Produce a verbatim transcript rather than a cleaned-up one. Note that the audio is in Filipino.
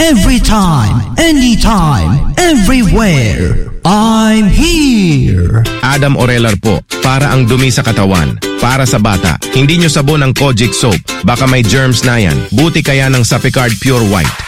every time, anytime, everywhere. I'm here. Adam Orelar po, para ang dumi sa katawan. Para sa bata, hindi nyo sabon ang Kojic soap. Baka may germs na yan. Buti kaya ng Sapicard Pure White.